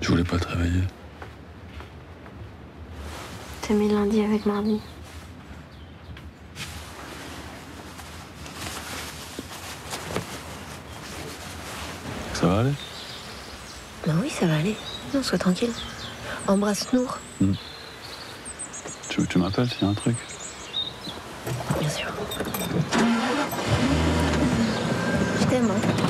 voulais pas te réveiller. T'as mis lundi avec mardi. Ça va aller? Ben oui, ça va aller. Non, sois tranquille. Embrasse Nour. Tu veux que tu m'appelles s'il y a un truc? Bien sûr. Je t'aime, hein.